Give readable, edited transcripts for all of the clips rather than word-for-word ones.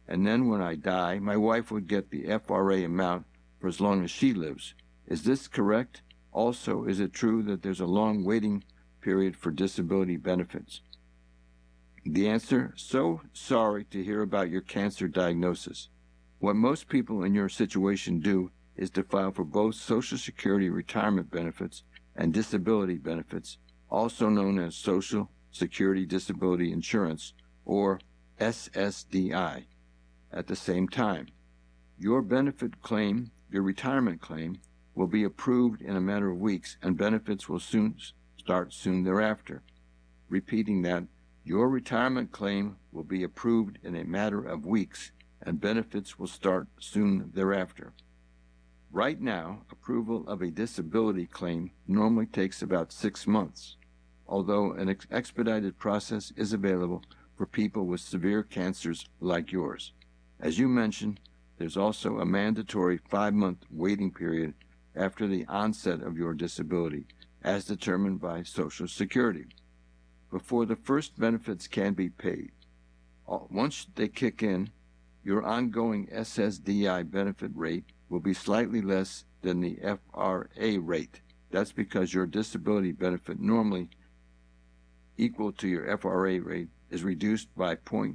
and then when I die, my wife would get the FRA amount for as long as she lives. Is this correct? Also, is it true that there's a long waiting period for disability benefits? The answer: so sorry to hear about your cancer diagnosis. What most people in your situation do is to file for both Social Security retirement benefits and disability benefits, also known as Social Security Disability Insurance, or SSDI, at the same time. Your benefit claim, your retirement claim, will be approved in a matter of weeks, and benefits will start soon thereafter. Repeating that, your retirement claim will be approved in a matter of weeks, and benefits will start soon thereafter. Right now, approval of a disability claim normally takes about 6 months, although an expedited process is available for people with severe cancers like yours. As you mentioned, there's also a mandatory 5-month waiting period after the onset of your disability, as determined by Social Security, before the first benefits can be paid. Once they kick in, your ongoing SSDI benefit rate will be slightly less than the FRA rate. That's because your disability benefit, normally equal to your FRA rate, is reduced by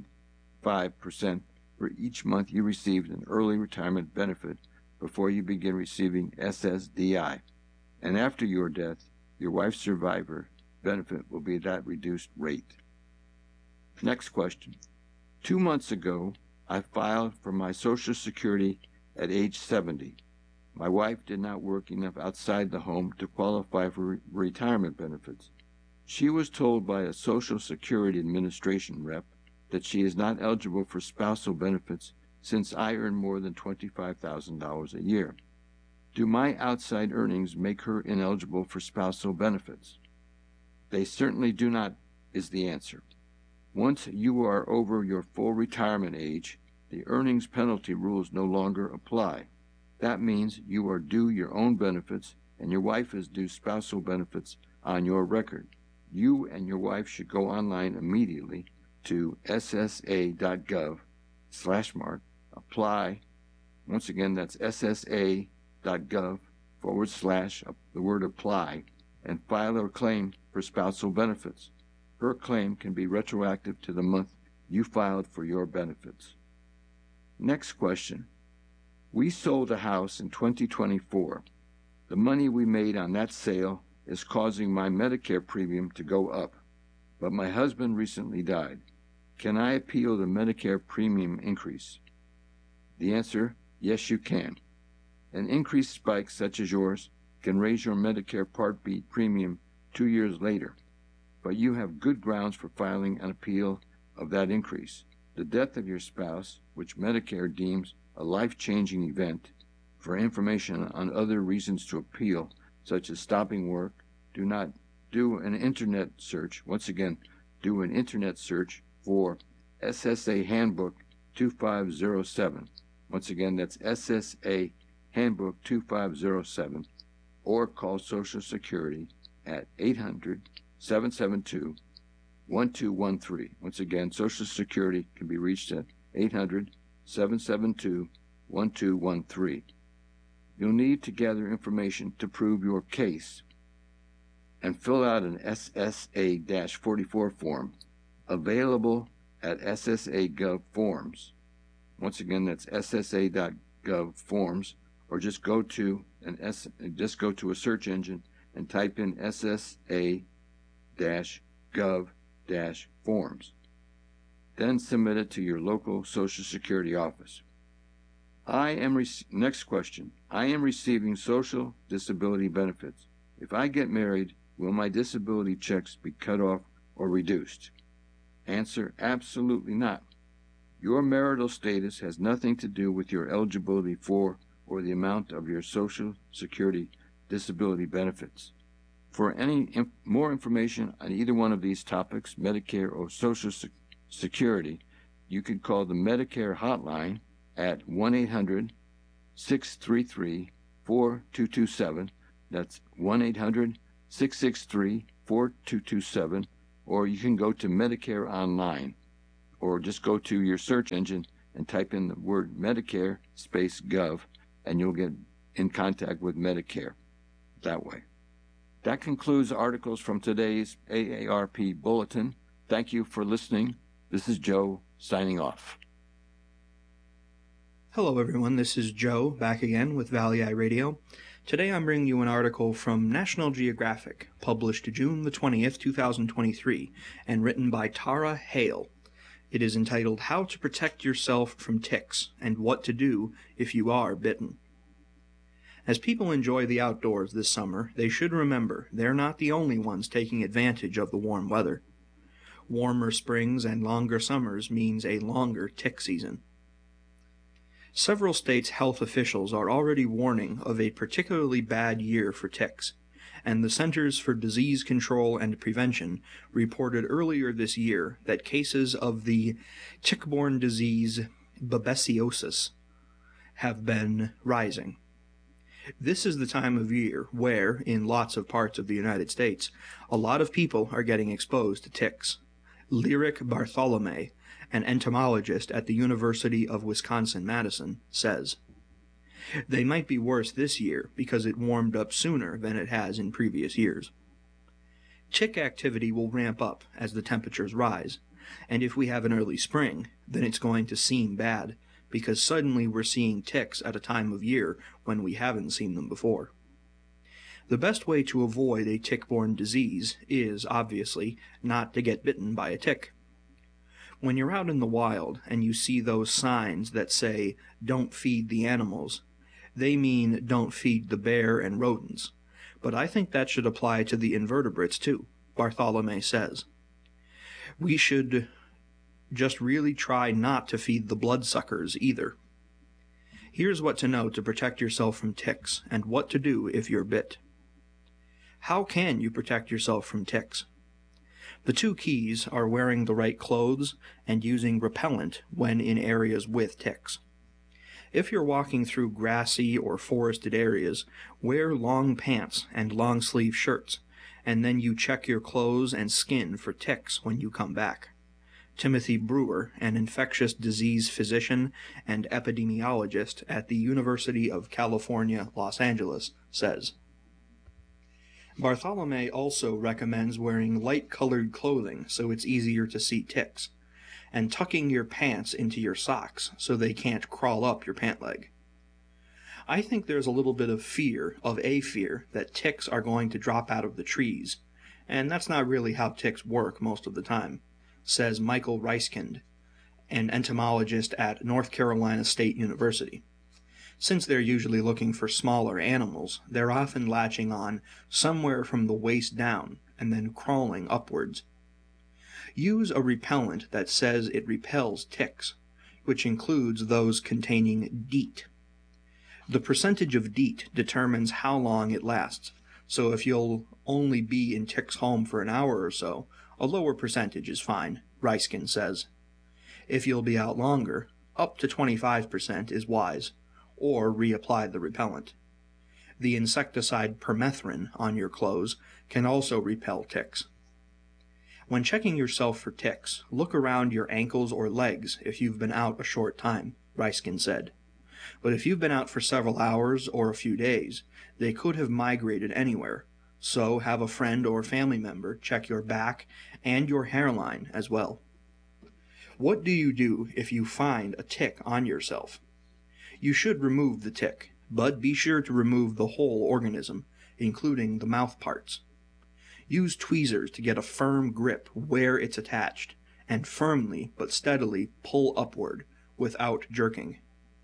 0.5% for each month you received an early retirement benefit before you begin receiving SSDI. And after your death, your wife's survivor benefit will be that reduced rate. Next question. 2 months ago, I filed for my Social Security at age 70. My wife did not work enough outside the home to qualify for retirement benefits. She was told by a Social Security Administration rep that she is not eligible for spousal benefits since I earn more than $25,000 a year. Do my outside earnings make her ineligible for spousal benefits? They certainly do not, is the answer. Once you are over your full retirement age, the earnings penalty rules no longer apply. That means you are due your own benefits and your wife is due spousal benefits on your record. You and your wife should go online immediately to ssa.gov/mark, apply. Once again, that's ssa.gov/ the word apply, and file a claim for spousal benefits. Her claim can be retroactive to the month you filed for your benefits. Next question. We sold a house in 2024. The money we made on that sale is causing my Medicare premium to go up, but my husband recently died. Can I appeal the Medicare premium increase? The answer: yes, you can. An increased spike such as yours can raise your Medicare Part B premium 2 years later, but you have good grounds for filing an appeal of that increase. The death of your spouse, which Medicare deems a life-changing event. For information on other reasons to appeal, such as stopping work, do an internet search. Once again, do an internet search for SSA Handbook 2507. Once again, that's SSA Handbook 2507, or call Social Security at 800-772-1213. Once again, Social Security can be reached at 800-772-1213. You'll need to gather information to prove your case and fill out an SSA-44 form available at SSA.gov Forms. Once again, that's SSA.gov Forms, or just go to a search engine and type in SSA-gov-forms. Then submit it to your local Social Security office. Next question. I am receiving social disability benefits. If I get married, will my disability checks be cut off or reduced? Answer: absolutely not. Your marital status has nothing to do with your eligibility for or the amount of your Social Security disability benefits. For any more information on either one of these topics, Medicare or Social Security, you can call the Medicare hotline at 1-800-633-4227. That's 1-800-663-4227. Or you can go to Medicare Online, or just go to your search engine and type in the word Medicare space gov, and you'll get in contact with Medicare that way. That concludes articles from today's AARP Bulletin. Thank you for listening. This is Joe signing off. Hello everyone, this is Joe back again with Valley Eye Radio. Today I'm bringing you an article from National Geographic, published June the 20th, 2023, and written by Tara Hale. It is entitled How to Protect Yourself from Ticks and What to Do If You Are Bitten. As people enjoy the outdoors this summer, they should remember they're not the only ones taking advantage of the warm weather. Warmer springs and longer summers means a longer tick season. Several states' health officials are already warning of a particularly bad year for ticks, and the Centers for Disease Control and Prevention reported earlier this year that cases of the tick-borne disease babesiosis have been rising. This is the time of year where, in lots of parts of the United States, a lot of people are getting exposed to ticks. Lyric Bartholomé, an entomologist at the University of Wisconsin-Madison, says, "They might be worse this year because it warmed up sooner than it has in previous years. Tick activity will ramp up as the temperatures rise, and if we have an early spring, then it's going to seem bad, because suddenly we're seeing ticks at a time of year when we haven't seen them before. The best way to avoid a tick-borne disease is, obviously, not to get bitten by a tick. When you're out in the wild and you see those signs that say, 'Don't feed the animals,' they mean don't feed the bear and rodents. But I think that should apply to the invertebrates too," Bartholomé says. "We should just really try not to feed the bloodsuckers either. Here's what to know to protect yourself from ticks and what to do if you're bit. How can you protect yourself from ticks? The two keys are wearing the right clothes and using repellent when in areas with ticks. If you're walking through grassy or forested areas, wear long pants and long-sleeve shirts, and then you check your clothes and skin for ticks when you come back." Timothy Brewer, an infectious disease physician and epidemiologist at the University of California, Los Angeles, says. Bartholomé also recommends wearing light-colored clothing so it's easier to see ticks, and tucking your pants into your socks so they can't crawl up your pant leg. "I think there's a little bit of fear that ticks are going to drop out of the trees, and that's not really how ticks work most of the time," says Michael Reiskind, an entomologist at North Carolina State University. Since they're usually looking for smaller animals, they're often latching on somewhere from the waist down and then crawling upwards. Use a repellent that says it repels ticks, which includes those containing DEET. The percentage of DEET determines how long it lasts, so if you'll only be in tick's home for an hour or so, a lower percentage is fine, Reiskind says. If you'll be out longer, up to 25% is wise, or reapply the repellent. The insecticide permethrin on your clothes can also repel ticks. When checking yourself for ticks, look around your ankles or legs if you've been out a short time, Reiskind said. But if you've been out for several hours or a few days, they could have migrated anywhere, so have a friend or family member check your back and your hairline as well. What do you do if you find a tick on yourself? You should remove the tick, but be sure to remove the whole organism, including the mouth parts. Use tweezers to get a firm grip where it's attached, and firmly but steadily pull upward without jerking.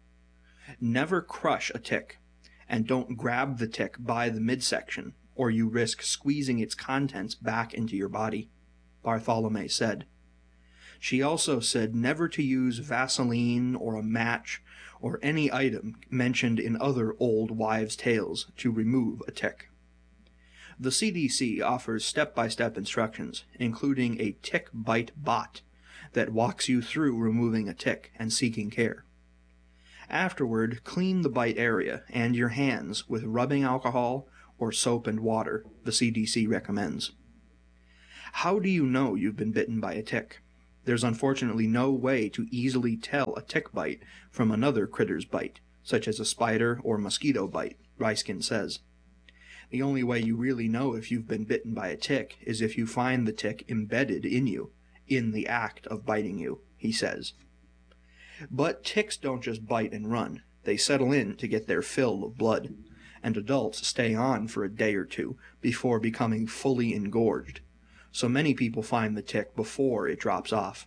Never crush a tick, and don't grab the tick by the midsection, or you risk squeezing its contents back into your body, Bartholomé said. She also said never to use Vaseline or a match or any item mentioned in other old wives' tales to remove a tick. The CDC offers step-by-step instructions, including a tick bite bot that walks you through removing a tick and seeking care. Afterward, clean the bite area and your hands with rubbing alcohol or soap and water, the CDC recommends. How do you know you've been bitten by a tick? There's unfortunately no way to easily tell a tick bite from another critter's bite, such as a spider or mosquito bite, Ryskin says. The only way you really know if you've been bitten by a tick is if you find the tick embedded in you, in the act of biting you, he says. But ticks don't just bite and run. They settle in to get their fill of blood, and adults stay on for a day or two before becoming fully engorged. So many people find the tick before it drops off.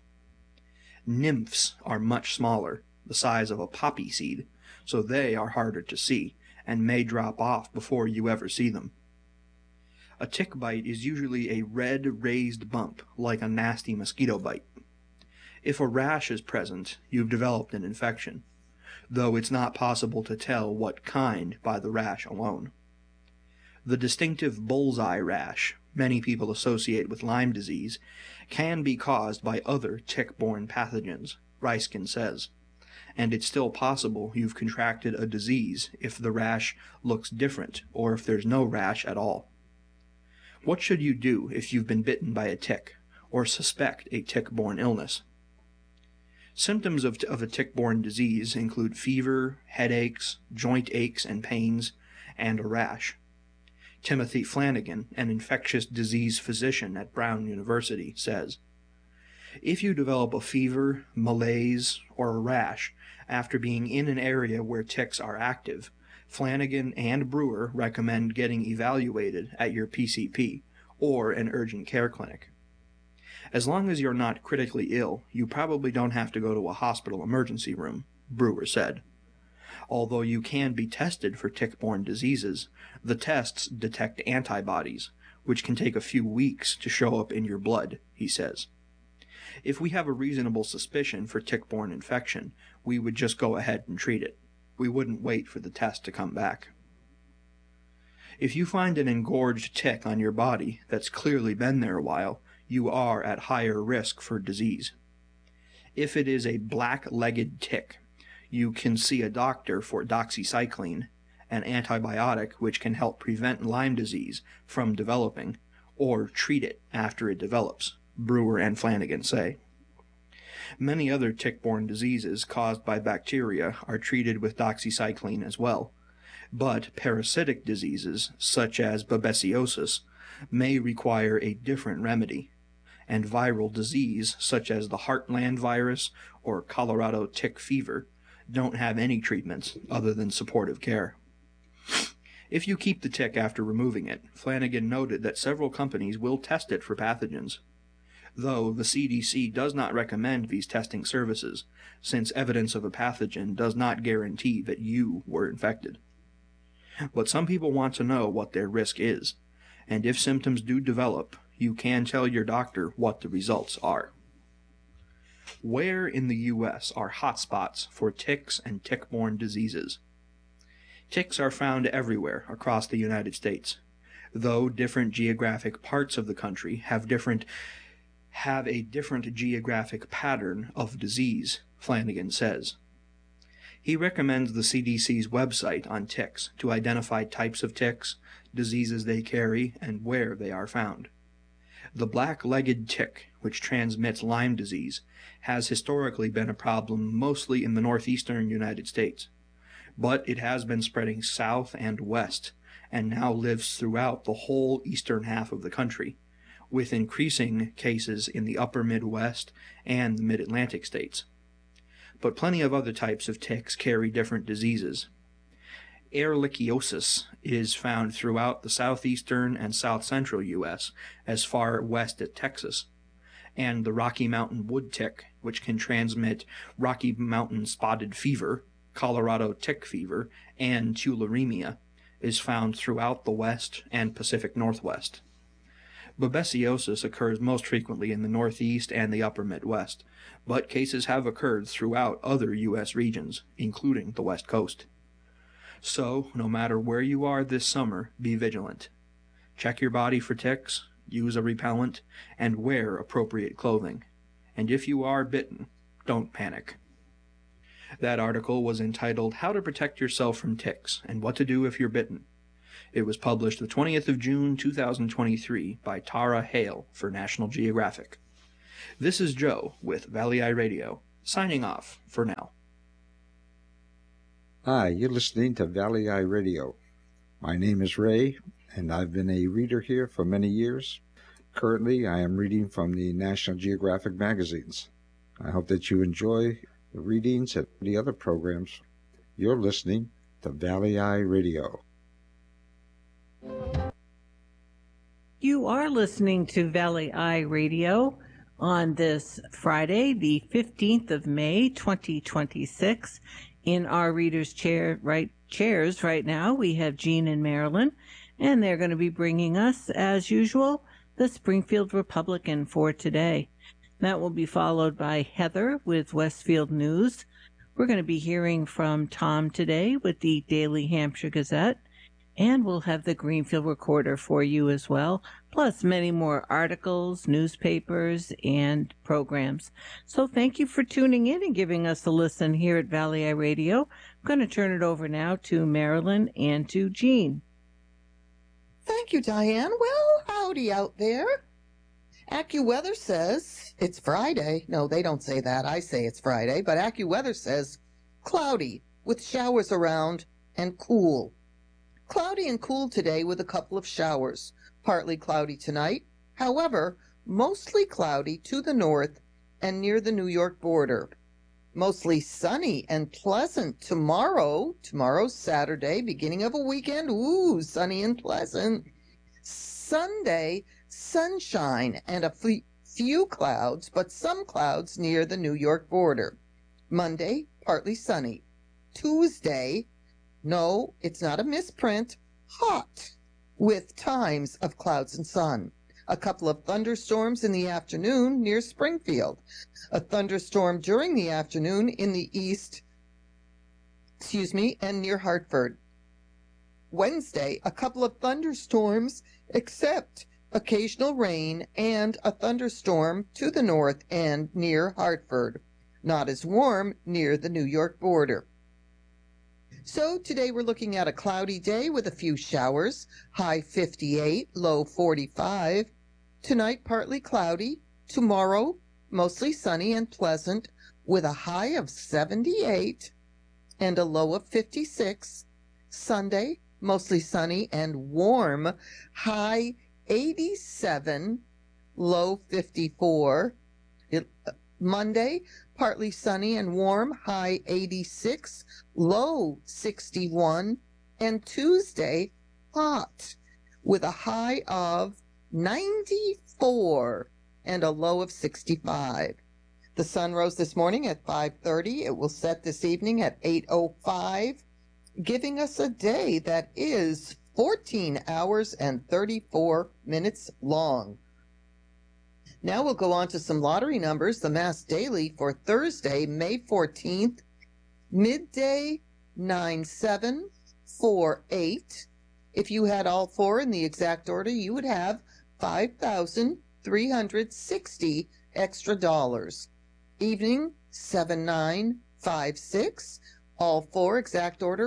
Nymphs are much smaller, the size of a poppy seed, so they are harder to see, and may drop off before you ever see them. A tick bite is usually a red raised bump, like a nasty mosquito bite. If a rash is present, you've developed an infection, though it's not possible to tell what kind by the rash alone. The distinctive bullseye rash many people associate with Lyme disease can be caused by other tick-borne pathogens, Ryskin says, and it's still possible you've contracted a disease if the rash looks different or if there's no rash at all. What should you do if you've been bitten by a tick or suspect a tick-borne illness? Symptoms of a tick-borne disease include fever, headaches, joint aches and pains, and a rash. Timothy Flanagan, an infectious disease physician at Brown University, says, "If you develop a fever, malaise, or a rash after being in an area where ticks are active, Flanagan and Brewer recommend getting evaluated at your PCP or an urgent care clinic. As long as you're not critically ill, you probably don't have to go to a hospital emergency room," Brewer said. Although you can be tested for tick-borne diseases, the tests detect antibodies, which can take a few weeks to show up in your blood, he says. If we have a reasonable suspicion for tick-borne infection, we would just go ahead and treat it. We wouldn't wait for the test to come back. If you find an engorged tick on your body that's clearly been there a while, you are at higher risk for disease. If it is a black-legged tick, you can see a doctor for doxycycline, an antibiotic which can help prevent Lyme disease from developing, or treat it after it develops, Brewer and Flanagan say. Many other tick-borne diseases caused by bacteria are treated with doxycycline as well, but parasitic diseases, such as babesiosis, may require a different remedy, and viral disease, such as the Heartland virus or Colorado tick fever, don't have any treatments other than supportive care. If you keep the tick after removing it, Flanagan noted that several companies will test it for pathogens, though the CDC does not recommend these testing services, since evidence of a pathogen does not guarantee that you were infected. But some people want to know what their risk is, and if symptoms do develop, you can tell your doctor what the results are. Where in the U.S. are hotspots for ticks and tick-borne diseases? Ticks are found everywhere across the United States, though different geographic parts of the country have a different geographic pattern of disease, Flanagan says. He recommends the CDC's website on ticks to identify types of ticks, diseases they carry, and where they are found. The black-legged tick, which transmits Lyme disease, has historically been a problem mostly in the northeastern United States, but it has been spreading south and west, and now lives throughout the whole eastern half of the country, with increasing cases in the upper Midwest and the mid-Atlantic states. But plenty of other types of ticks carry different diseases. Ehrlichiosis is found throughout the southeastern and south-central U.S. as far west as Texas, and the Rocky Mountain wood tick, which can transmit Rocky Mountain spotted fever, Colorado tick fever, and tularemia, is found throughout the west and Pacific Northwest. Babesiosis occurs most frequently in the Northeast and the upper Midwest, but cases have occurred throughout other U.S. regions, including the West Coast. So, no matter where you are this summer, be vigilant. Check your body for ticks, use a repellent, and wear appropriate clothing. And if you are bitten, don't panic. That article was entitled How to Protect Yourself from Ticks and What to Do If You're Bitten. It was published the 20th of June, 2023 by Tara Hale for National Geographic. This is Joe with Valley Eye Radio, signing off for now. Hi, you're listening to Valley Eye Radio. My name is Ray, and I've been a reader here for many years. Currently, I am reading from the National Geographic magazines. I hope that you enjoy the readings and the other programs. You're listening to Valley Eye Radio. You are listening to Valley Eye Radio on this Friday, the 15th of May, 2026. In our readers' chairs right now, we have Jean and Marilyn, and they're going to be bringing us, as usual, the Springfield Republican for today. That will be followed by Heather with Westfield News. We're going to be hearing from Tom today with the Daily Hampshire Gazette, and we'll have the Greenfield Recorder for you as well, plus many more articles, newspapers, and programs. So thank you for tuning in and giving us a listen here at Valley Eye Radio. I'm going to turn it over now to Marilyn and to Jean. Thank you, Diane. Well, howdy out there. AccuWeather says it's Friday. No, they don't say that. I say it's Friday. But AccuWeather says cloudy with showers around and cool. Cloudy and cool today with a couple of showers. Partly cloudy tonight. However, mostly cloudy to the north and near the New York border. Mostly sunny and pleasant tomorrow. Tomorrow's Saturday, beginning of a weekend. Ooh, sunny and pleasant. Sunday, sunshine and a few clouds, but some clouds near the New York border. Monday, partly sunny. Tuesday, no, it's not a misprint, hot, with times of clouds and sun. A couple of thunderstorms in the afternoon near Springfield. A thunderstorm during the afternoon in the east, and near Hartford. Wednesday, a couple of thunderstorms, except occasional rain and a thunderstorm to the north and near Hartford. Not as warm near the New York border. So today we're looking at a cloudy day with a few showers, high 58, low 45. Tonight partly cloudy. Tomorrow mostly sunny and pleasant with a high of 78 and a low of 56. Sunday mostly sunny and warm, high 87, low 54. Monday, partly sunny and warm, high 86, low 61, and Tuesday, hot, with a high of 94 and a low of 65. The sun rose this morning at 5:30. It will set this evening at 8:05, giving us a day that is 14 hours and 34 minutes long. Now we'll go on to some lottery numbers. The Mass Daily for Thursday, May 14th, midday 9748. If you had all four in the exact order, you would have 5,360 extra dollars. Evening 7956. All four exact order,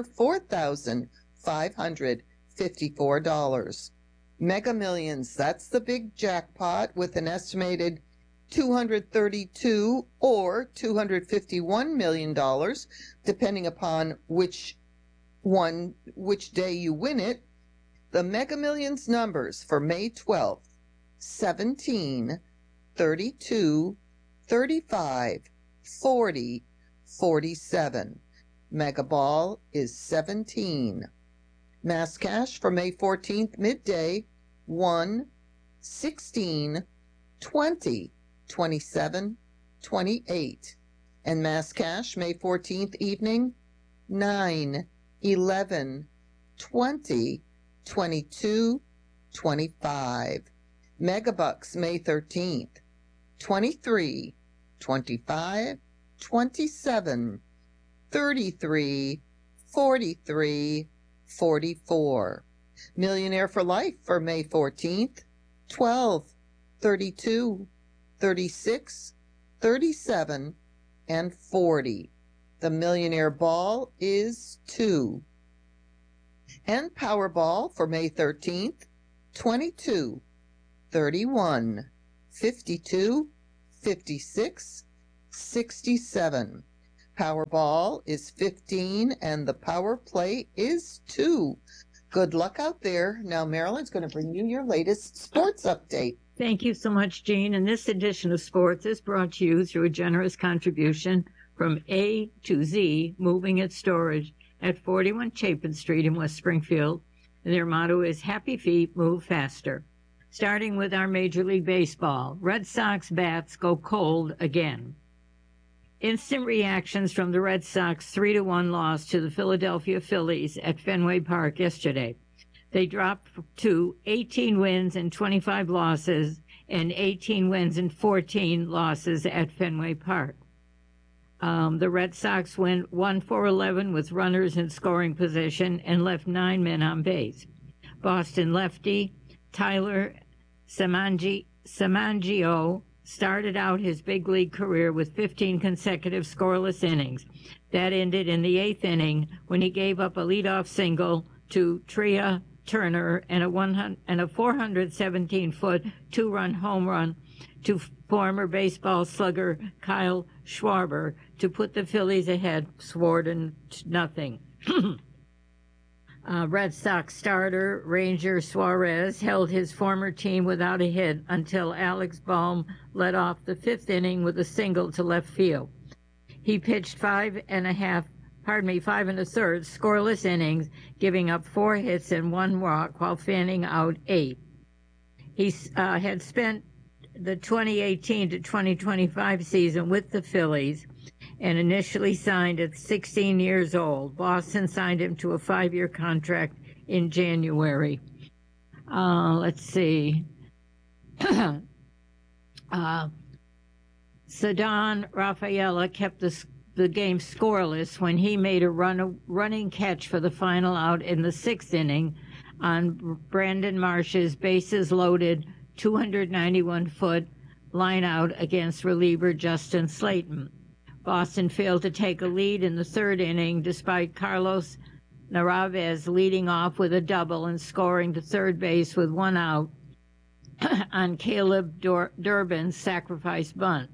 $4,554. Mega Millions, that's the big jackpot with an estimated $232 or $251 million, depending upon which day you win it. The Mega Millions numbers for May 12th, 17, 32, 35, 40, 47. Mega Ball is 17. Mass Cash for May 14th, midday, 1, 16, 20, 27, 28. And Mass Cash, May 14th evening, 9, 11, 20, 22, 25. Megabucks, May 13th, 23, 25, 27, 33, 43, 44. Millionaire for Life for May 14th, 12, 32, 36, 37, and 40. The Millionaire Ball is 2. And Powerball for May 13th, 22, 31, 52, 56-67. Powerball is 15 and the power play is 2. Good luck out there. Now Marilyn's going to bring you your latest sports update. Thank you so much, Jean. And this edition of Sports is brought to you through a generous contribution from A to Z Moving and Storage at 41 Chapin Street in West Springfield. And their motto is Happy Feet Move Faster. Starting with our Major League Baseball, Red Sox bats go cold again. Instant reactions from the Red Sox 3-1 loss to the Philadelphia Phillies at Fenway Park yesterday. They dropped to 18 wins and 25 losses and 18 wins and 14 losses at Fenway Park. The Red Sox went 1-for-11 with runners in scoring position and left 9 men on base. Boston lefty Tyler Samangio started out his big league career with 15 consecutive scoreless innings. That ended in the 8th inning when he gave up a leadoff single to Trea Turner and a 417-foot 2-run home run to former baseball slugger Kyle Schwarber to put the Phillies ahead 4-0. Red Sox starter Ranger Suarez held his former team without a hit until Alex Baum led off the 5th inning with a single to left field. He pitched 5 1/3 scoreless innings, giving up 4 hits and 1 walk while fanning out 8. He had spent the 2018 to 2025 season with the Phillies and initially signed at 16 years old. Boston signed him to a 5-year contract in January. Let's see. Ceddanne Rafaela kept the game scoreless when he made a running catch for the final out in the 6th inning on Brandon Marsh's bases-loaded 291-foot line out against reliever Justin Slayton. Boston failed to take a lead in the 3rd inning despite Carlos Narvaez leading off with a double and scoring to third base with 1 out on Caleb Durbin's sacrifice bunt.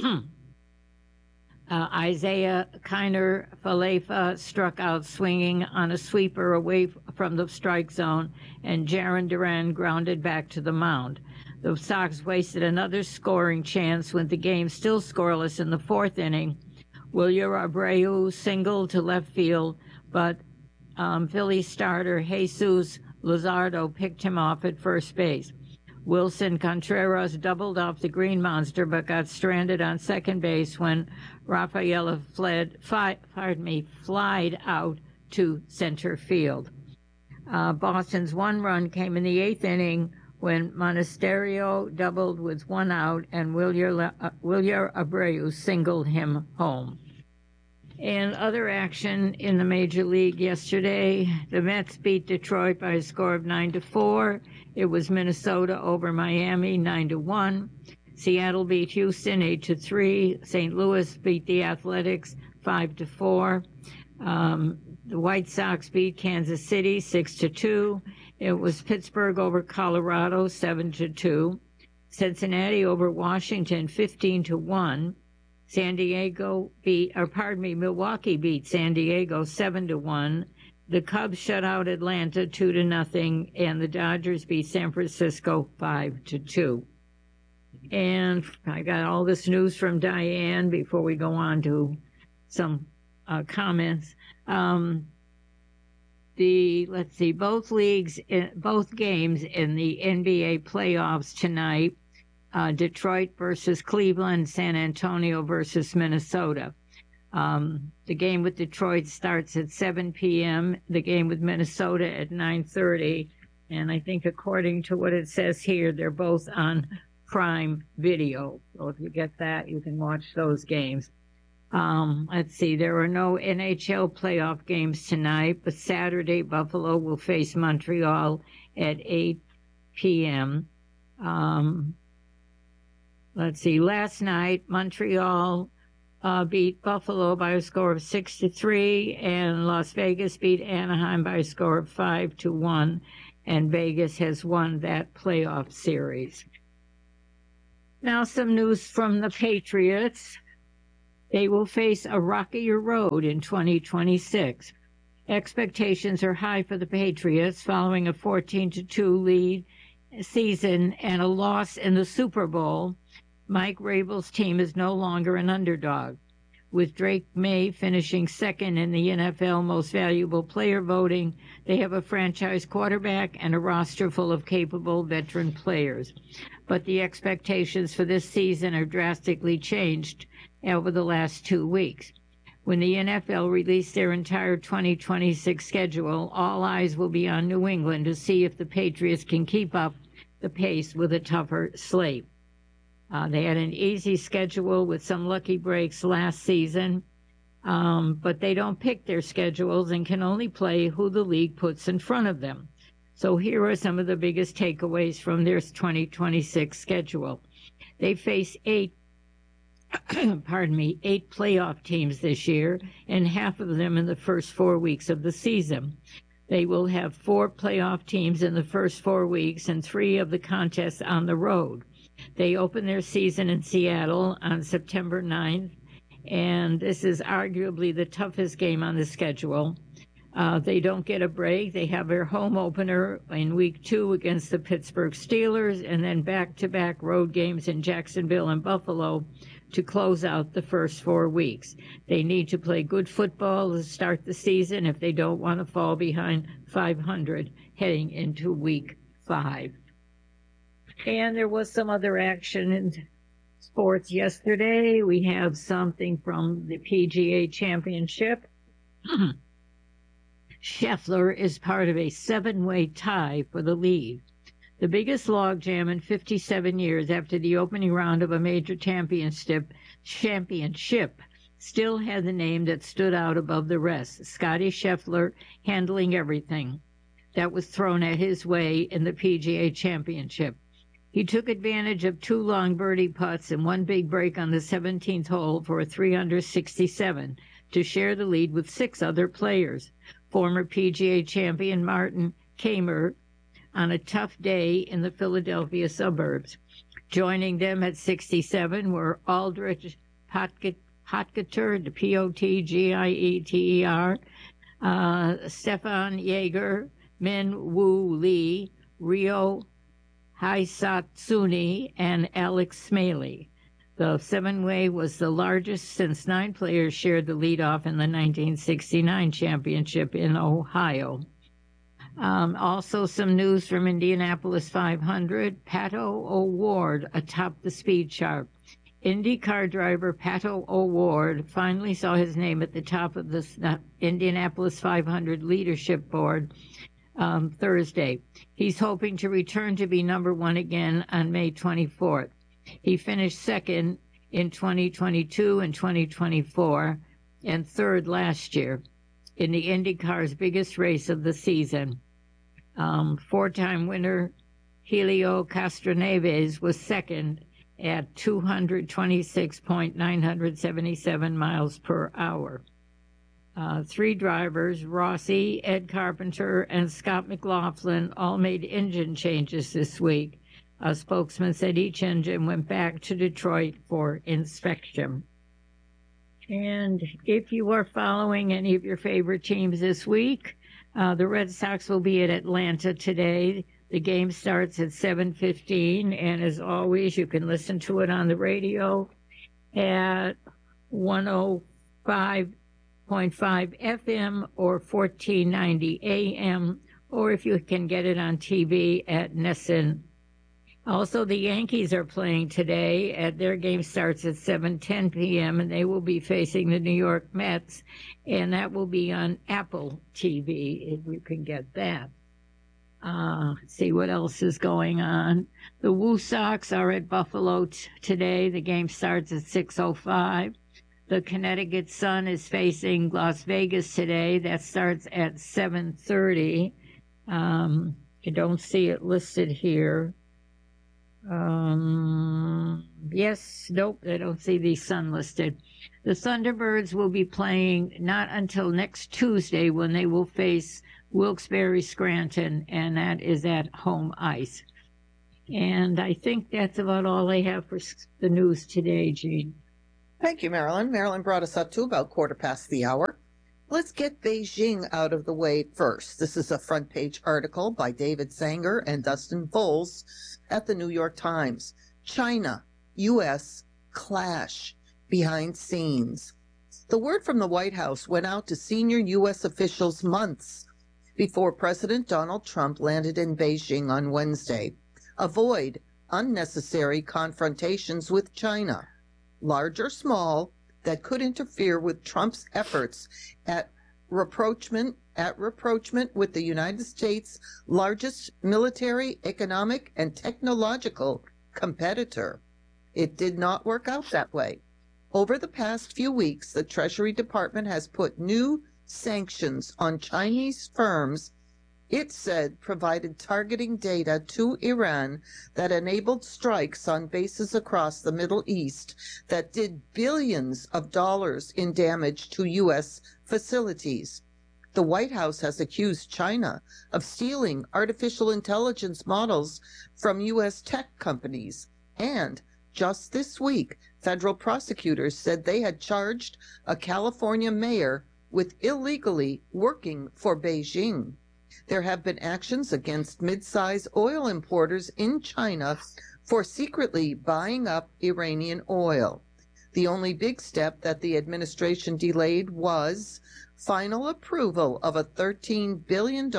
Isaiah Kiner Falefa struck out swinging on a sweeper away from the strike zone, and Jarren Duran grounded back to the mound. The Sox wasted another scoring chance with the game still scoreless in the 4th inning. Wilyer Abreu singled to left field, but Philly starter Jesus Luzardo picked him off at first base. Wilson Contreras doubled off the Green Monster but got stranded on second base when Rafaela flied out to center field. Boston's 1 run came in the 8th inning when Monasterio doubled with 1 out and Wilyer Abreu singled him home. And other action in the Major League yesterday, the Mets beat Detroit by a score of 9-4. It was Minnesota over Miami 9-1. Seattle beat Houston 8-3. St. Louis beat the Athletics 5-4. The White Sox beat Kansas City 6-2. It was Pittsburgh over Colorado 7-2. Cincinnati over Washington 15-1. Milwaukee beat San Diego 7-1. The Cubs shut out Atlanta 2-0, and the Dodgers beat San Francisco 5-2. And I got all this news from Diane before we go on to some comments. Both games in the NBA playoffs tonight. Detroit versus Cleveland, San Antonio versus Minnesota. The game with Detroit starts at 7 p.m., the game with Minnesota at 9:30, and I think according to what it says here, they're both on Prime Video. So if you get that, you can watch those games. Let's see, there are no NHL playoff games tonight, but Saturday, Buffalo will face Montreal at 8 p.m. Let's see, last night, Montreal beat Buffalo by a score of 6-3, and Las Vegas beat Anaheim by a score of 5-1, and Vegas has won that playoff series. Now some news from the Patriots. They will face a rockier road in 2026. Expectations are high for the Patriots following a 14-2 lead season and a loss in the Super Bowl. Mike Rabel's team is no longer an underdog. With Drake May finishing second in the NFL Most Valuable Player voting, they have a franchise quarterback and a roster full of capable veteran players. But the expectations for this season are drastically changed over the last 2 weeks. When the NFL released their entire 2026 schedule, all eyes will be on New England to see if the Patriots can keep up the pace with a tougher slate. They had an easy schedule with some lucky breaks last season, but they don't pick their schedules and can only play who the league puts in front of them. So here are some of the biggest takeaways from their 2026 schedule. They face eight playoff teams this year, and half of them in the first 4 weeks of the season. They will have 4 playoff teams in the first 4 weeks and 3 of the contests on the road. They open their season in Seattle on September 9th, and this is arguably the toughest game on the schedule. They don't get a break. They have their home opener in week 2 against the Pittsburgh Steelers, and then back-to-back road games in Jacksonville and Buffalo to close out the first 4 weeks. They need to play good football to start the season if they don't want to fall behind 500 heading into week 5. And there was some other action in sports yesterday. We have something from the PGA Championship. Scheffler is part of a 7-way tie for the lead. The biggest logjam in 57 years after the opening round of a major championship still had the name that stood out above the rest, Scottie Scheffler handling everything that was thrown at his way in the PGA Championship. He took advantage of 2 long birdie putts and 1 big break on the 17th hole for a 367 to share the lead with 6 other players. Former PGA champion Martin Kaymer on a tough day in the Philadelphia suburbs. Joining them at 67 were Aldrich Potgieter, the Potgieter, Stefan Jaeger, Min Woo Lee, Ryo Hisatsuni, and Alex Smaley. The 7-way was the largest since 9 players shared the leadoff in the 1969 championship in Ohio. Also some news from Indianapolis 500. Pato O'Ward atop the speed chart. IndyCar driver Pato O'Ward finally saw his name at the top of the Indianapolis 500 leadership board Thursday. He's hoping to return to be number 1 again on May 24th. He finished second in 2022 and 2024 and third last year in the IndyCar's biggest race of the season. 4-time winner Helio Castroneves was second at 226.977 miles per hour. 3 drivers, Rossi, Ed Carpenter, and Scott McLaughlin, all made engine changes this week. A spokesman said each engine went back to Detroit for inspection. And if you are following any of your favorite teams this week, the Red Sox will be at Atlanta today. The game starts at 7:15, and as always, you can listen to it on the radio at 105.5 FM or 1490 AM, or if you can get it on TV at NESN. Also, the Yankees are playing today. Their game starts at 7:10 p.m., and they will be facing the New York Mets, and that will be on Apple TV, if you can get that. Let's see what else is going on. The Woo Sox are at Buffalo today. The game starts at 6:05. The Connecticut Sun is facing Las Vegas today. That starts at 7:30. I don't see it listed here. Nope, I don't see the Sun listed. The Thunderbirds will be playing not until next Tuesday when they will face Wilkes-Barre Scranton, and that is at home ice. And I think that's about all I have for the news today, Jean. Thank you, Marilyn. Marilyn brought us up to about 1:15. Let's get Beijing out of the way first. This is a front page article by David Sanger and Dustin Foles at the New York Times. China, U.S. clash behind scenes. The word from the White House went out to senior U.S. officials months before President Donald Trump landed in Beijing on Wednesday. Avoid unnecessary confrontations with China, large or small, that could interfere with Trump's efforts at rapprochement with the United States' largest military, economic, and technological competitor. It did not work out that way. Over the past few weeks, the Treasury Department has put new sanctions on Chinese firms it said provided targeting data to Iran that enabled strikes on bases across the Middle East that did billions of dollars in damage to U.S. facilities. The White House has accused China of stealing artificial intelligence models from U.S. tech companies. And just this week, federal prosecutors said they had charged a California mayor with illegally working for Beijing. There have been actions against mid-size oil importers in China for secretly buying up Iranian oil. The only big step that the administration delayed was final approval of a $13 billion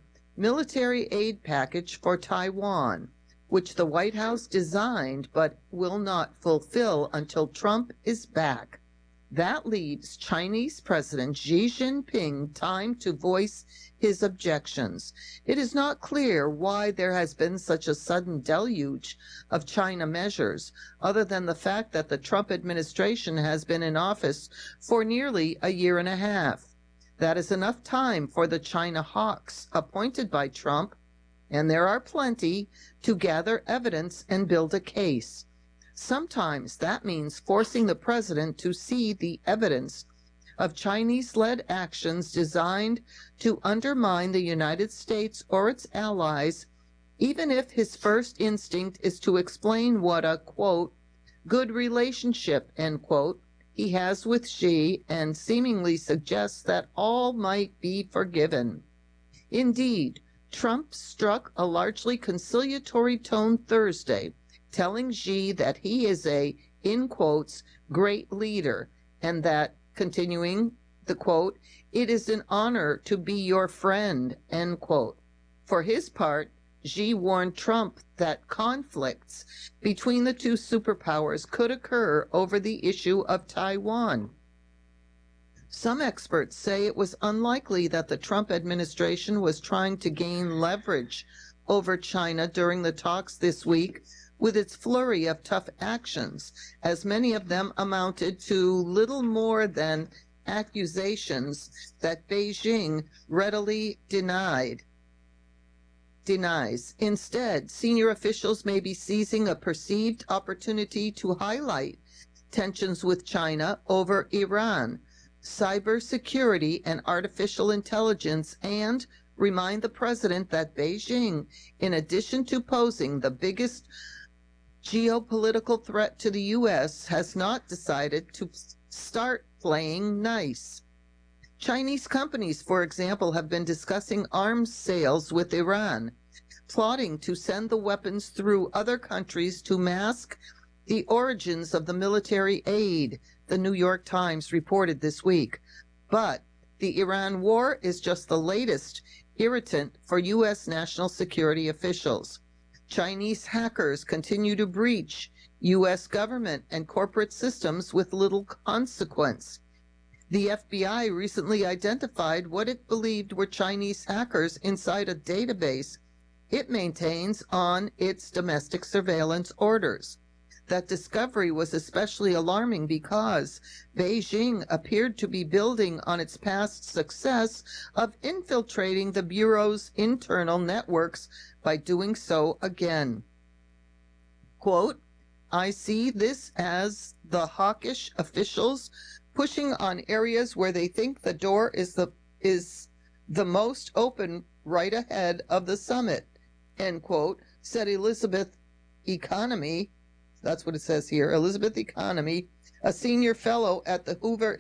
military aid package for Taiwan, which the White House designed but will not fulfill until Trump is back. That leaves Chinese President Xi Jinping time to voice his objections. It is not clear why there has been such a sudden deluge of China measures, other than the fact that the Trump administration has been in office for nearly a year and a half. That is enough time for the China hawks appointed by Trump, and there are plenty, to gather evidence and build a case. Sometimes that means forcing the president to see the evidence of Chinese-led actions designed to undermine the United States or its allies, even if his first instinct is to explain what a, quote, good relationship, end quote, he has with Xi and seemingly suggests that all might be forgiven. Indeed, Trump struck a largely conciliatory tone Thursday, telling Xi that he is a, in quotes, great leader, and that, continuing the quote, it is an honor to be your friend, end quote. For his part, Xi warned Trump that conflicts between the two superpowers could occur over the issue of Taiwan. Some experts say it was unlikely that the Trump administration was trying to gain leverage over China during the talks this week with its flurry of tough actions, as many of them amounted to little more than accusations that Beijing readily denies. Instead, senior officials may be seizing a perceived opportunity to highlight tensions with China over Iran, cybersecurity, and artificial intelligence, and remind the president that Beijing, in addition to posing the biggest geopolitical threat to the U.S., has not decided to start playing nice. Chinese companies, for example, have been discussing arms sales with Iran, plotting to send the weapons through other countries to mask the origins of the military aid, the New York Times reported this week. But the Iran war is just the latest irritant for U.S. national security officials. Chinese hackers continue to breach U.S. government and corporate systems with little consequence. The FBI recently identified what it believed were Chinese hackers inside a database it maintains on its domestic surveillance orders. That discovery was especially alarming because Beijing appeared to be building on its past success of infiltrating the Bureau's internal networks by doing so again. Quote, I see this as the hawkish officials pushing on areas where they think the door is the most open right ahead of the summit, end quote, said Elizabeth Economy, that's what it says here, Elizabeth Economy, a senior fellow at the Hoover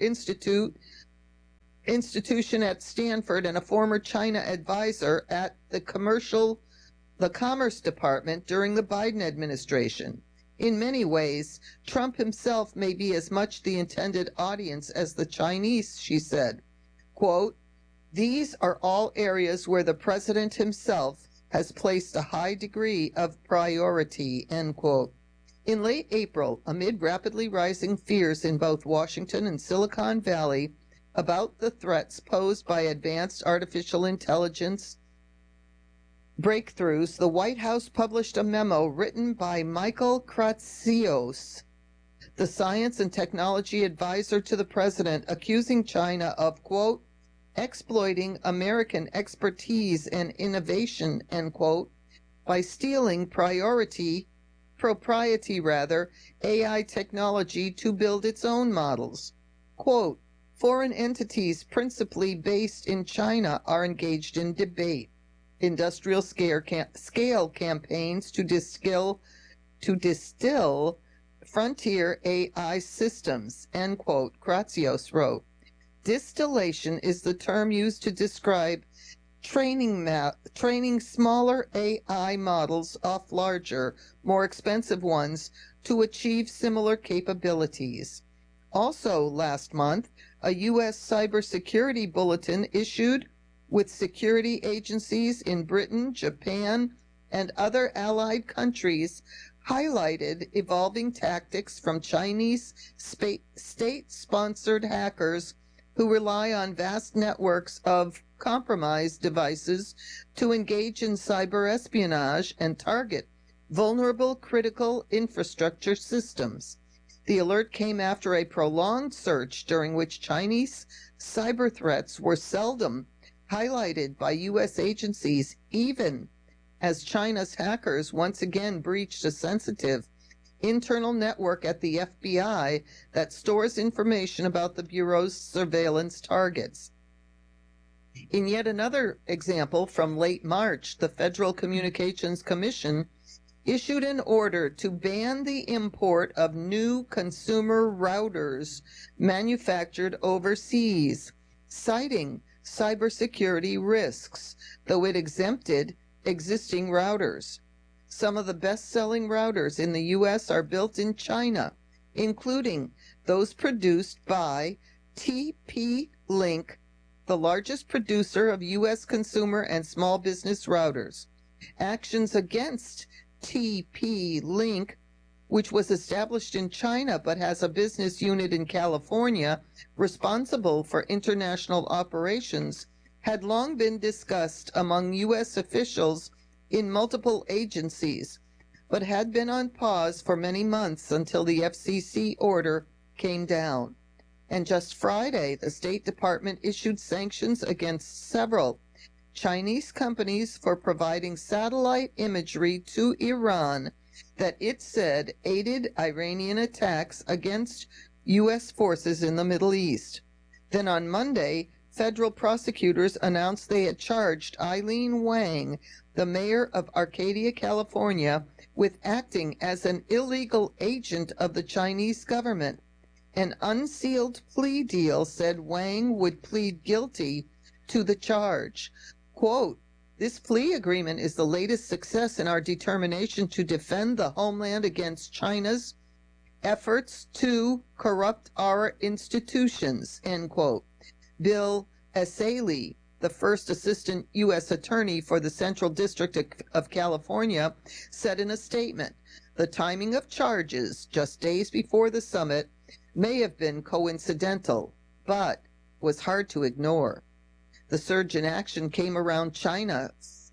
Institution at Stanford and a former China advisor at the Commerce Department during the Biden administration. In many ways, Trump himself may be as much the intended audience as the Chinese, she said. Quote, "These are all areas where the president himself has placed a high degree of priority," end quote. In late April, amid rapidly rising fears in both Washington and Silicon Valley about the threats posed by advanced artificial intelligence breakthroughs, the White House published a memo written by Michael Kratsios, the science and technology advisor to the president, accusing China of, quote, "exploiting American expertise and innovation," end quote, by stealing propriety AI technology to build its own models. Quote, "Foreign entities principally based in China are engaged in debate, industrial scale campaigns to distill frontier AI systems," end quote, Kratsios wrote. Distillation is the term used to describe training smaller AI models off larger, more expensive ones to achieve similar capabilities. Also last month, a U.S. cybersecurity bulletin issued with security agencies in Britain, Japan, and other allied countries highlighted evolving tactics from Chinese state-sponsored hackers who rely on vast networks of compromised devices to engage in cyber espionage and target vulnerable critical infrastructure systems. The alert came after a prolonged search during which Chinese cyber threats were seldom highlighted by U.S. agencies, even as China's hackers once again breached a sensitive internal network at the FBI that stores information about the Bureau's surveillance targets. In yet another example from late March, the Federal Communications Commission issued an order to ban the import of new consumer routers manufactured overseas, citing cybersecurity risks, though it exempted existing routers. Some of the best-selling routers in the U.S. are built in China, including those produced by TP-Link, the largest producer of U.S. consumer and small business routers. Actions against TP-Link, which was established in China but has a business unit in California responsible for international operations, had long been discussed among U.S. officials in multiple agencies, but had been on pause for many months until the FCC order came down. And just Friday, the State Department issued sanctions against several Chinese companies for providing satellite imagery to Iran that it said aided Iranian attacks against U.S. forces in the Middle East. Then on Monday, federal prosecutors announced they had charged Eileen Wang, the mayor of Arcadia, California, with acting as an illegal agent of the Chinese government. An unsealed plea deal said Wang would plead guilty to the charge. Quote, "This plea agreement is the latest success in our determination to defend the homeland against China's efforts to corrupt our institutions," end quote. Bill Essayli, the first assistant U.S. attorney for the Central District of California, said in a statement, "The timing of charges just days before the summit may have been coincidental, but was hard to ignore. The surge in action came around China.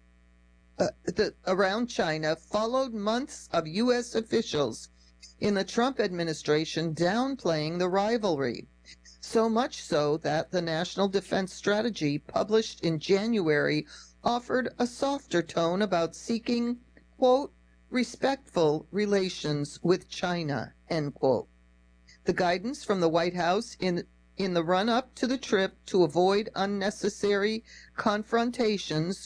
Followed months of U.S. officials in the Trump administration downplaying the rivalry, so much so that the National Defense Strategy published in January offered a softer tone about seeking, quote, respectful relations with China, end quote. The guidance from the White House in the run-up to the trip to avoid unnecessary confrontations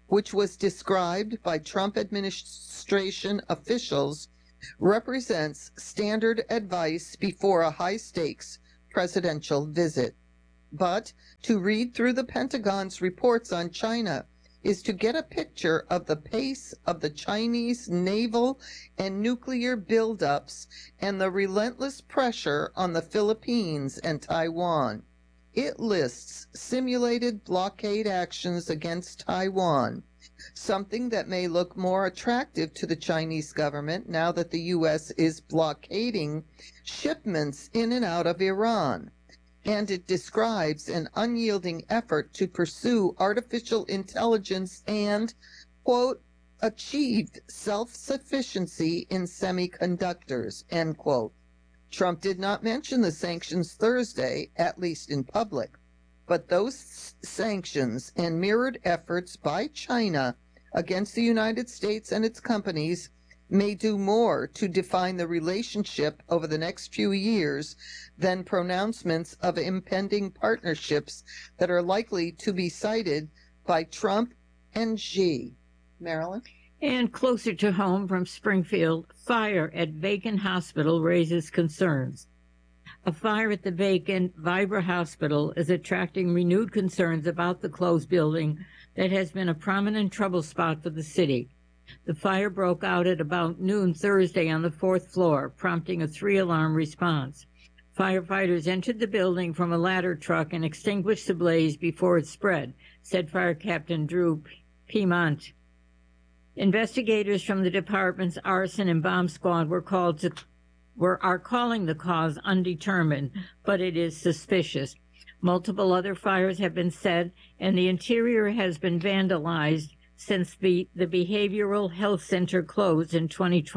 which was described by Trump administration officials, represents standard advice before a high-stakes presidential visit. But to read through the Pentagon's reports on China is to get a picture of the pace of the Chinese naval and nuclear buildups and the relentless pressure on the Philippines and Taiwan. It lists simulated blockade actions against Taiwan, something that may look more attractive to the Chinese government now that the U.S. is blockading shipments in and out of Iran. And it describes an unyielding effort to pursue artificial intelligence and, quote, achieved self-sufficiency in semiconductors, end quote. Trump did not mention the sanctions Thursday, at least in public, but those sanctions and mirrored efforts by China against the United States and its companies may do more to define the relationship over the next few years than pronouncements of impending partnerships that are likely to be cited by Trump and Xi. Marilyn? And closer to home from Springfield, fire at vacant hospital raises concerns. A fire at the vacant Vibra Hospital is attracting renewed concerns about the closed building that has been a prominent trouble spot for the city. The fire broke out at about noon Thursday on the 4th floor, prompting a 3-alarm response. Firefighters entered the building from a ladder truck and extinguished the blaze before it spread, said Fire Captain Drew Piedmont. Investigators from the department's arson and bomb squad are calling the cause undetermined, but it is suspicious. Multiple other fires have been set, and the interior has been vandalized since the Behavioral Health Center closed in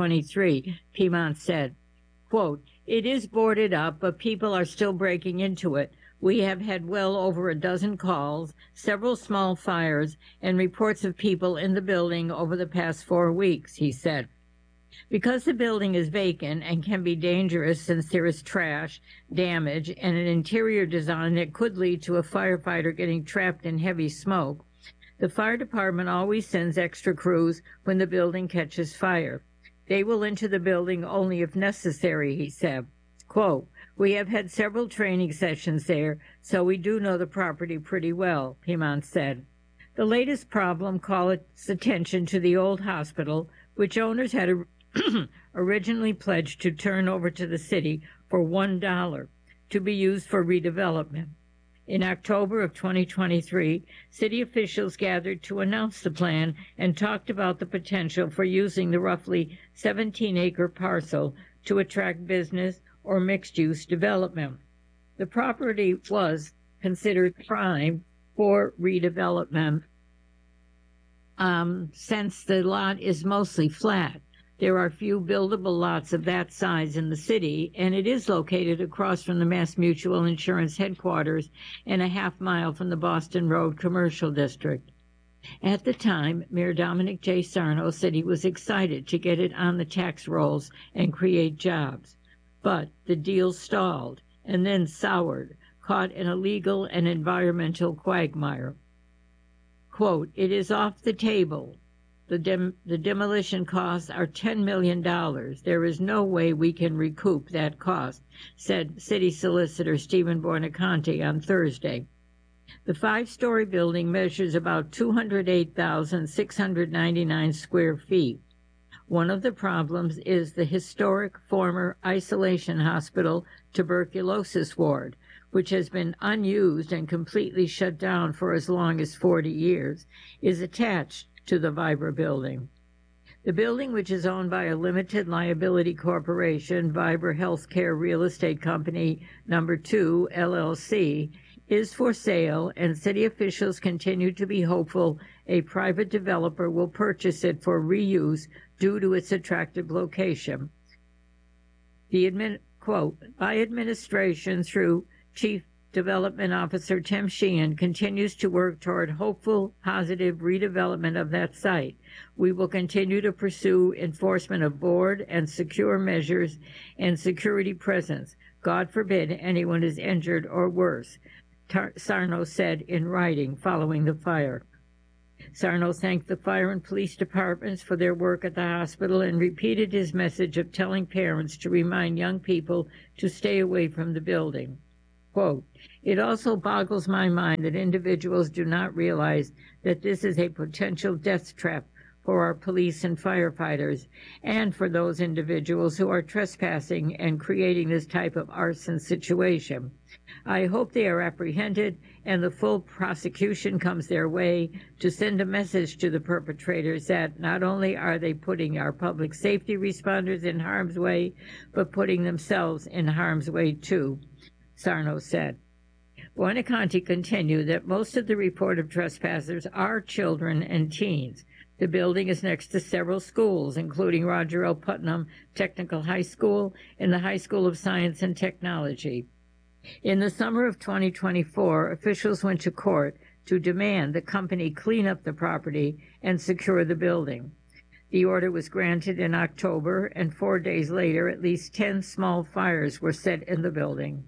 2023, Piedmont said. Quote, it is boarded up, but people are still breaking into it. We have had well over a dozen calls, several small fires, and reports of people in the building over the past 4 weeks, he said. Because the building is vacant and can be dangerous since there is trash, damage, and an interior design that could lead to a firefighter getting trapped in heavy smoke, the fire department always sends extra crews when the building catches fire. They will enter the building only if necessary, he said. Quote, we have had several training sessions there, so we do know the property pretty well, Piedmont said. The latest problem calls attention to the old hospital, which owners had originally pledged to turn over to the city for $1 to be used for redevelopment. In October of 2023, city officials gathered to announce the plan and talked about the potential for using the roughly 17-acre parcel to attract business or mixed-use development. The property was considered prime for redevelopment since the lot is mostly flat. There are few buildable lots of that size in the city, and it is located across from the Mass Mutual Insurance headquarters and a half-mile from the Boston Road Commercial District. At the time, Mayor Dominic J. Sarno said he was excited to get it on the tax rolls and create jobs. But the deal stalled and then soured, caught in a legal and environmental quagmire. Quote, it is off the table. The demolition costs are $10 million. There is no way we can recoup that cost, said City Solicitor Stephen Borniconti on Thursday. The 5-story building measures about 208,699 square feet. One of the problems is the historic former isolation hospital tuberculosis ward, which has been unused and completely shut down for as long as 40 years, is attached to the Vibra building. The building, which is owned by a limited liability corporation, Vibra Healthcare Real Estate Company No. 2, LLC, is for sale, and city officials continue to be hopeful a private developer will purchase it for reuse due to its attractive location. Quote, my administration, through Chief Development Officer Tim Sheehan, continues to work toward hopeful, positive redevelopment of that site. We will continue to pursue enforcement of board and secure measures and security presence. God forbid anyone is injured or worse, Sarno said in writing following the fire. Sarno thanked the fire and police departments for their work at the hospital and repeated his message of telling parents to remind young people to stay away from the building. Quote, "It also boggles my mind that individuals do not realize that this is a potential death trap for our police and firefighters and for those individuals who are trespassing and creating this type of arson situation. I hope they are apprehended and the full prosecution comes their way to send a message to the perpetrators that not only are they putting our public safety responders in harm's way, but putting themselves in harm's way too," Sarno said. Buonaconti continued that most of the reported trespassers are children and teens. The building is next to several schools, including Roger L. Putnam Technical High School and the High School of Science and Technology. In the summer of 2024, officials went to court to demand the company clean up the property and secure the building. The order was granted in October, and 4 days later, at least 10 small fires were set in the building.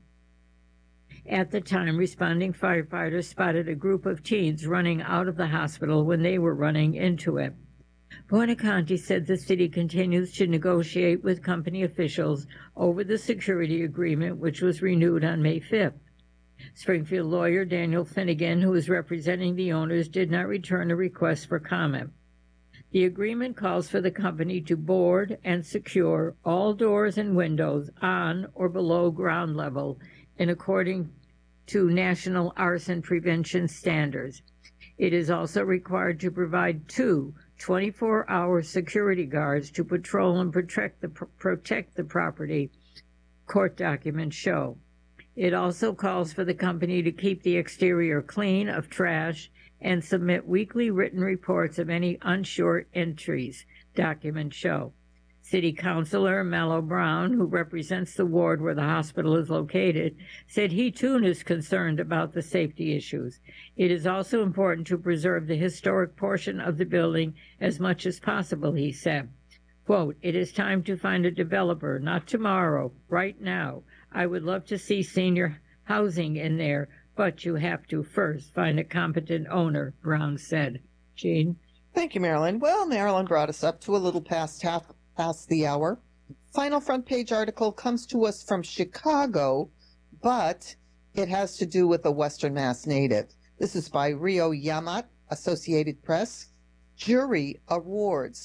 At the time, responding firefighters spotted a group of teens running out of the hospital when they were running into it. Buonaconti said the city continues to negotiate with company officials over the security agreement, which was renewed on May 5th. Springfield lawyer Daniel Finnegan, who is representing the owners, did not return a request for comment. The agreement calls for the company to board and secure all doors and windows on or below ground level and according to national arson prevention standards. It is also required to provide 2 24-hour security guards to patrol and protect the property, court documents show. It also calls for the company to keep the exterior clean of trash and submit weekly written reports of any unsure entries, documents show. City Councilor Mallow Brown, who represents the ward where the hospital is located, said he too is concerned about the safety issues. It is also important to preserve the historic portion of the building as much as possible, he said. Quote, "It is time to find a developer, not tomorrow, right now. I would love to see senior housing in there, but you have to first find a competent owner," Brown said. Jean? Thank you, Marilyn. Well, Marilyn brought us up to a little past the hour. Final front page article comes to us from Chicago, but it has to do with a Western Mass native. This is by Rio Yamat, Associated Press. Jury awards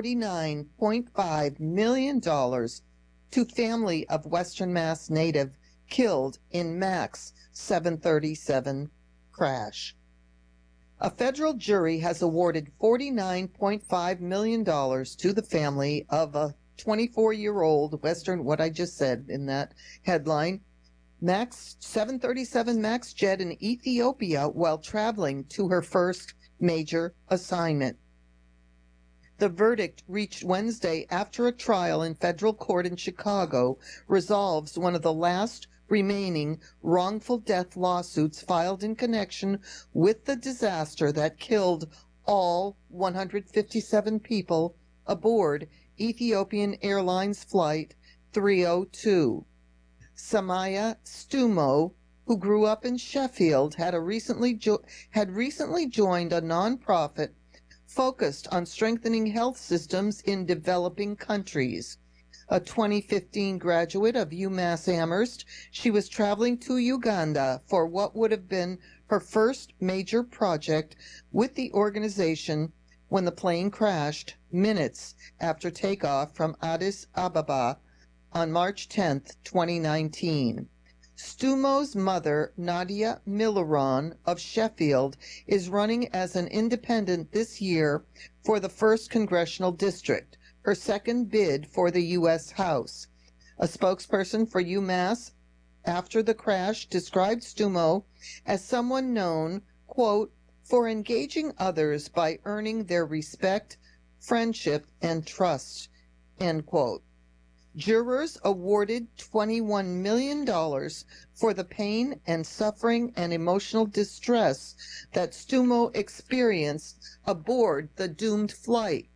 $49.5 million to family of Western Mass native killed in MAX 737 crash. A federal jury has awarded $49.5 million to the family of a 24-year-old Western, what I just said in that headline, MAX 737 MAX jet in Ethiopia while traveling to her first major assignment. The verdict, reached Wednesday after a trial in federal court in Chicago, resolves one of the last remaining wrongful death lawsuits filed in connection with the disaster that killed all 157 people aboard Ethiopian Airlines Flight 302. Samaya Stumo, who grew up in Sheffield, had recently joined a nonprofit focused on strengthening health systems in developing countries. A 2015 graduate of UMass Amherst, she was traveling to Uganda for what would have been her first major project with the organization when the plane crashed minutes after takeoff from Addis Ababa on March 10, 2019. Stumo's mother, Nadia Milaron of Sheffield, is running as an independent this year for the 1st Congressional District, her second bid for the U.S. House. A spokesperson for UMass after the crash described Stumo as someone known, quote, for engaging others by earning their respect, friendship, and trust, end quote. Jurors awarded $21 million for the pain and suffering and emotional distress that Stumo experienced aboard the doomed flight.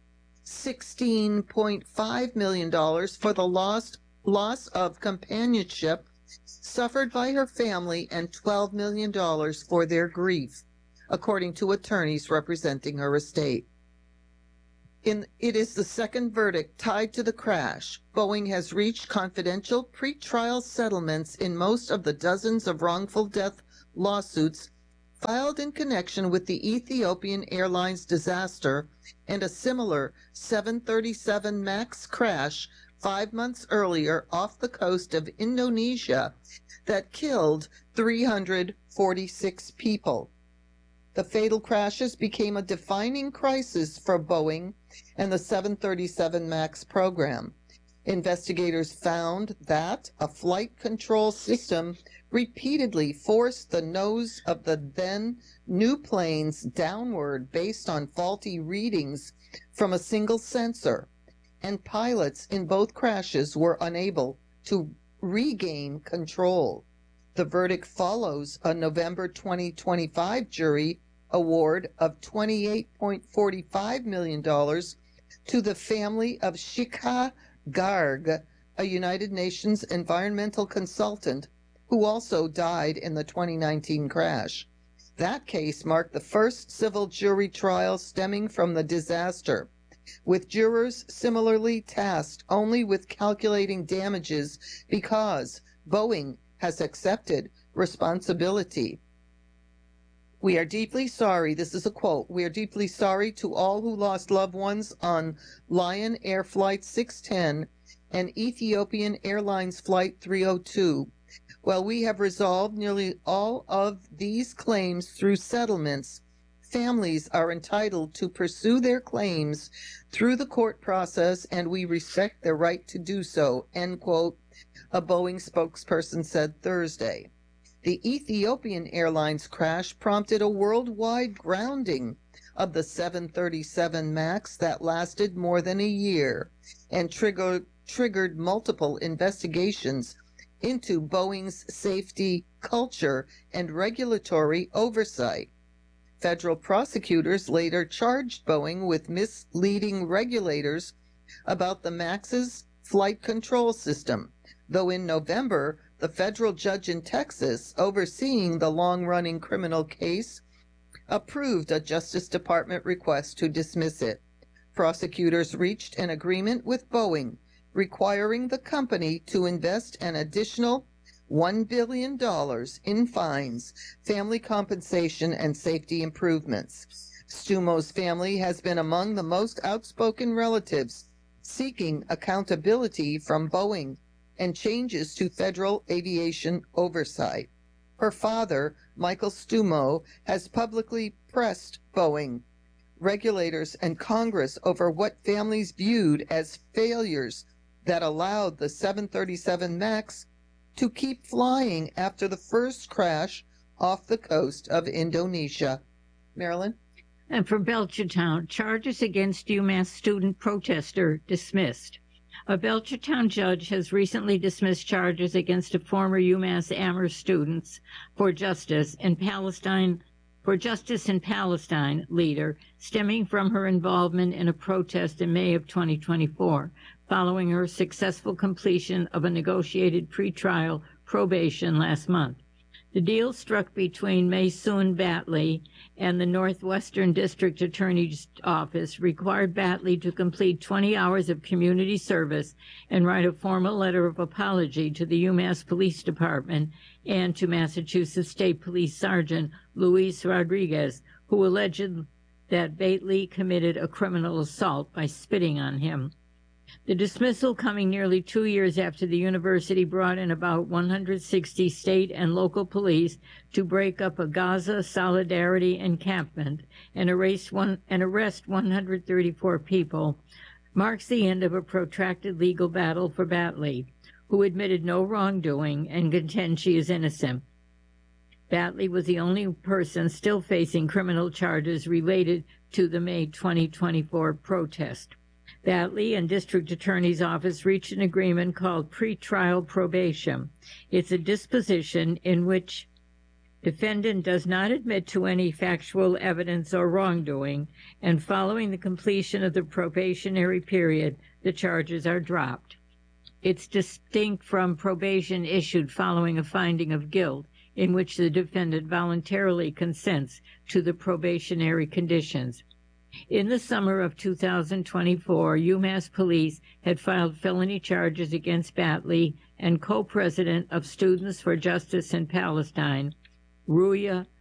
$16.5 million for the loss of companionship suffered by her family, and $12 million for their grief. according to attorneys representing her estate. It is the second verdict tied to the crash. Boeing has reached confidential pretrial settlements in most of the dozens of wrongful death lawsuits filed in connection with the Ethiopian Airlines disaster and a similar 737 MAX crash 5 months earlier off the coast of Indonesia that killed 346 people. The fatal crashes became a defining crisis for Boeing and the 737 MAX program. Investigators found that a flight control system repeatedly forced the nose of the then new planes downward based on faulty readings from a single sensor, and pilots in both crashes were unable to regain control. The verdict follows a November 2025 jury award of $28.45 million to the family of Shikha Garg, a United Nations environmental consultant who also died in the 2019 crash. That case marked the first civil jury trial stemming from the disaster, with jurors similarly tasked only with calculating damages because Boeing has accepted responsibility. "We are deeply sorry," this is a quote, "we are deeply sorry to all who lost loved ones on Lion Air Flight 610 and Ethiopian Airlines Flight 302. While we have resolved nearly all of these claims through settlements, families are entitled to pursue their claims through the court process, and we respect their right to do so," end quote, a Boeing spokesperson said Thursday. The Ethiopian Airlines crash prompted a worldwide grounding of the 737 MAX that lasted more than a year and triggered multiple investigations into Boeing's safety culture and regulatory oversight. Federal prosecutors later charged Boeing with misleading regulators about the MAX's flight control system, though in November, the federal judge in Texas overseeing the long-running criminal case approved a Justice Department request to dismiss it. Prosecutors reached an agreement with Boeing, requiring the company to invest an additional $1 billion in fines, family compensation, and safety improvements. Stumo's family has been among the most outspoken relatives seeking accountability from Boeing and changes to federal aviation oversight. Her father, Michael Stumo, has publicly pressed Boeing, regulators, and Congress over what families viewed as failures that allowed the 737 MAX to keep flying after the first crash off the coast of Indonesia. Marilyn? And from Belchertown, charges against UMass student protester dismissed. A Belchertown judge has recently dismissed charges against a former UMass Amherst student for Justice in Palestine leader stemming from her involvement in a protest in May of 2024, following her successful completion of a negotiated pretrial probation last month. The deal struck between Maysoon Batley and the Northwestern District Attorney's Office required Batley to complete 20 hours of community service and write a formal letter of apology to the UMass Police Department and to Massachusetts State Police Sergeant Luis Rodriguez, who alleged that Batley committed a criminal assault by spitting on him. The dismissal coming nearly 2 years after the university brought in about 160 state and local police to break up a Gaza Solidarity encampment and arrest 134 people, marks the end of a protracted legal battle for Batley, who admitted no wrongdoing and contends she is innocent. Batley was the only person still facing criminal charges related to the May 2024 protest. Batley and District Attorney's Office reached an agreement called pretrial probation. It's a disposition in which defendant does not admit to any factual evidence or wrongdoing, and following the completion of the probationary period, the charges are dropped. It's distinct from probation issued following a finding of guilt, in which the defendant voluntarily consents to the probationary conditions. In the summer of 2024, UMass Police had filed felony charges against Batley and co-president of Students for Justice in Palestine, Ruya